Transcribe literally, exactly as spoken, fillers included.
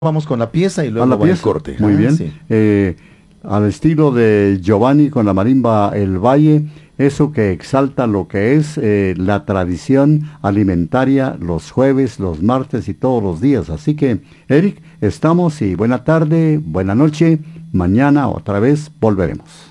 vamos con la pieza y A luego la va el pieza. corte. Muy Ah, bien. sí. Eh, al estilo de Giovanni con la marimba El Valle, eso que exalta lo que es eh, la tradición alimentaria los jueves, los martes y todos los días. Así que, Eric, estamos y buena tarde, buena noche. Mañana otra vez volveremos.